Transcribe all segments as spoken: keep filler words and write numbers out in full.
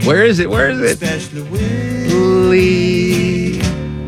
Where is it? Where is it? Lee,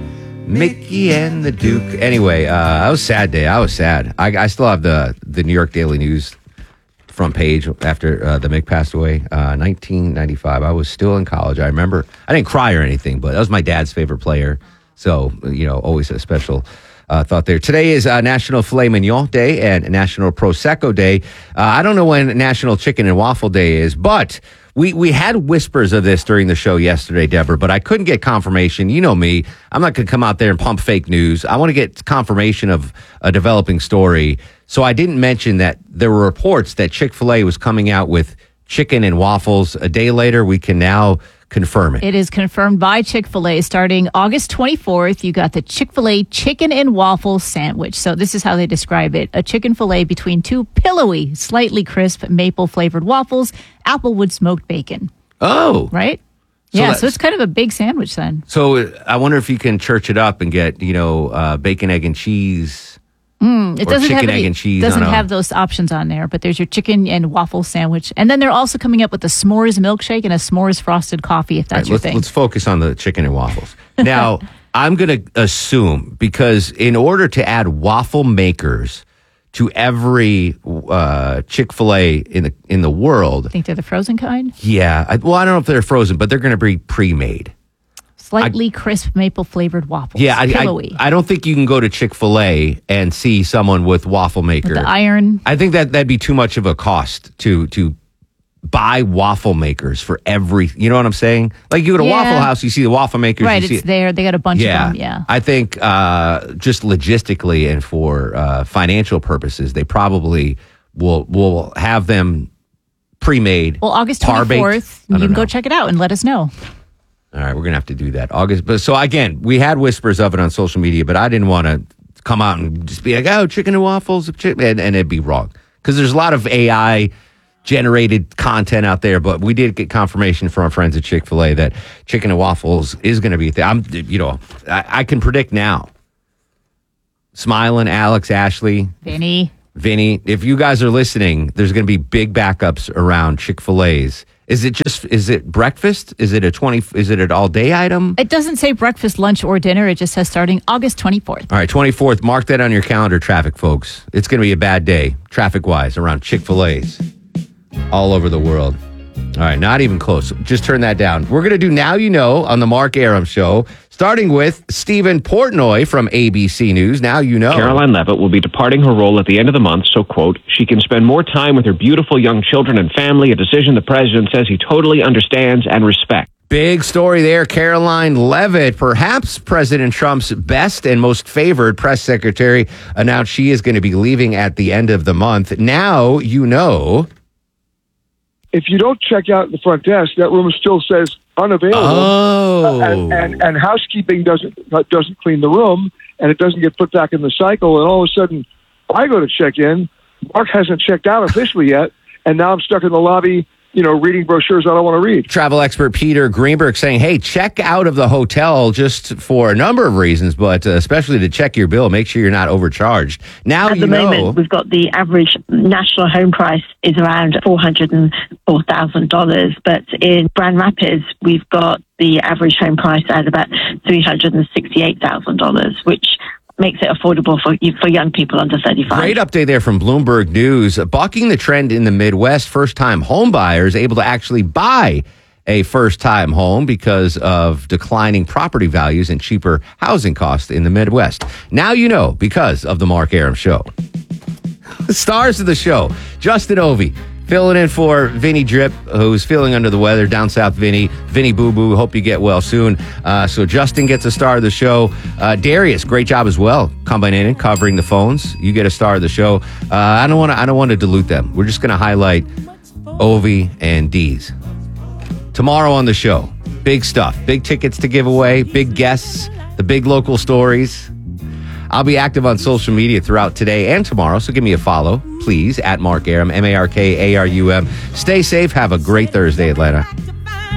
Mickey and the Duke. Anyway, uh, I was sad day. I was sad. I, I still have the, the New York Daily News front page after uh, the Mick passed away. Uh, nineteen ninety-five. I was still in college. I remember. I didn't cry or anything, but that was my dad's favorite player. So, you know, always a special uh, thought there. Today is uh, National Filet Mignon Day and National Prosecco Day. Uh, I don't know when National Chicken and Waffle Day is, but we, we had whispers of this during the show yesterday, Deborah, but I couldn't get confirmation. You know me. I'm not going to come out there and pump fake news. I want to get confirmation of a developing story. So I didn't mention that there were reports that Chick-fil-A was coming out with chicken and waffles. A day later, we can now confirm it. It is confirmed by Chick-fil-A. Starting August twenty-fourth, you got the Chick-fil-A chicken and waffle sandwich. So this is how they describe it. A chicken fillet between two pillowy, slightly crisp maple-flavored waffles, applewood smoked bacon. Oh. Right? So yeah, so it's kind of a big sandwich then. So I wonder if you can church it up and get, you know, uh, bacon, egg, and cheese. Mm, it or doesn't chicken, have any, egg, and cheese. doesn't on a- have those options on there, but there's your chicken and waffle sandwich. And then they're also coming up with a s'mores milkshake and a s'mores frosted coffee, if that's Right, your let's, thing. let's focus on the chicken and waffles. Now, I'm going to assume, because in order to add waffle makers to every uh, Chick-fil-A in the in the world, I think they're the frozen kind. yeah, I, well, I don't know if they're frozen, but they're going to be pre-made. Slightly crisp maple flavored waffles. Yeah, I, Pillowy. I, I don't think you can go to Chick-fil-A and see someone with waffle maker. With the iron. I think that that'd be too much of a cost to to buy waffle makers for every. You know what I'm saying? Like you go to Yeah. Waffle House, you see the waffle makers. Right, you see it's there. They got a bunch Yeah, of them. Yeah. I think uh, just logistically and for uh, financial purposes, they probably will will have them pre-made. Well, August par-baked. twenty-fourth, I you don't can go know. check it out and let us know. All right, we're gonna have to do that. August, but so again, we had whispers of it on social media, but I didn't want to come out and just be like, "Oh, chicken and waffles," and, and it'd be wrong because there's a lot of A I generated content out there. But we did get confirmation from our friends at Chick-fil-A that chicken and waffles is going to be a thing. I'm, you know, I, I can predict now. Smiling, Alex, Ashley, Vinny. Vinny, if you guys are listening, there's going to be big backups around Chick-fil-A's. Is it just, is it breakfast? Is it a twenty, is it an all day item? It doesn't say breakfast, lunch, or dinner. It just says starting August twenty-fourth. All right, twenty-fourth, mark that on your calendar, traffic folks. It's going to be a bad day, traffic-wise, around Chick-fil-A's all over the world. All right, not even close. Just turn that down. We're going to do Now You Know on the Mark Arum Show, starting with Stephen Portnoy from A B C News. Now You Know. Caroline Levitt will be departing her role at the end of the month, so, quote, she can spend more time with her beautiful young children and family, a decision the president says he totally understands and respects. Big story there. Caroline Levitt, perhaps President Trump's best and most favored press secretary, announced she is going to be leaving at the end of the month. Now You Know. If you don't check out the front desk, that room still says unavailable. Oh. Uh, and, and, and housekeeping doesn't uh, doesn't clean the room, and it doesn't get put back in the cycle. And all of a sudden, I go to check in. Mark hasn't checked out officially yet, and now I'm stuck in the lobby, you know, reading brochures I don't want to read. Travel expert Peter Greenberg saying, hey, check out of the hotel just for a number of reasons, but uh, especially to check your bill. Make sure you're not overcharged. Now At you the know. moment, we've got the average national home price is around four hundred four thousand dollars, but in Grand Rapids, we've got the average home price at about three hundred sixty-eight thousand dollars, which makes it affordable for for young people under thirty-five. Great update there from Bloomberg News. Bucking the trend in the Midwest, first-time home buyers able to actually buy a first-time home because of declining property values and cheaper housing costs in the Midwest. Now you know because of the Mark Arum Show. The stars of the show, Justin Ovey, filling in for Vinny Drip, who's feeling under the weather, down south Vinny. Vinny Boo Boo, hope you get well soon. Uh, so Justin gets a star of the show. Uh, Darius, great job as well, combining and covering the phones. You get a star of the show. Uh, I don't want to. I don't want to dilute them. We're just going to highlight Ovey and D's tomorrow on the show. Big stuff, big tickets to give away, big guests, the big local stories. I'll be active on social media throughout today and tomorrow, so give me a follow, please, at Mark Arum, M A R K A R U M. Stay safe. Have a great Thursday, Atlanta.